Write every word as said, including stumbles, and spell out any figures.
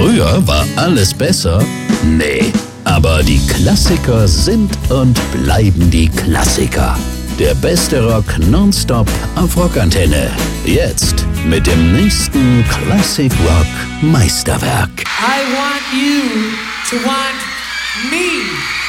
Früher war alles besser? Nee. Aber die Klassiker sind und bleiben die Klassiker. Der beste Rock nonstop auf Rockantenne. Jetzt mit dem nächsten Classic Rock Meisterwerk. I want you to want me.